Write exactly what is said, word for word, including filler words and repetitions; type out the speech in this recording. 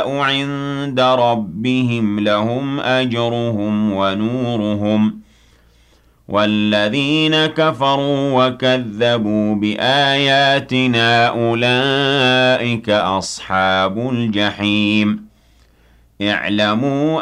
عِندَ رَبِّهِمْ لَهُمْ أَجْرُهُمْ وَنُورُهُمْ وَالَّذِينَ كَفَرُوا وَكَذَّبُوا بِآيَاتِنَا أُولَئِكَ أَصْحَابُ الْجَحِيمِ اعْلَمُوا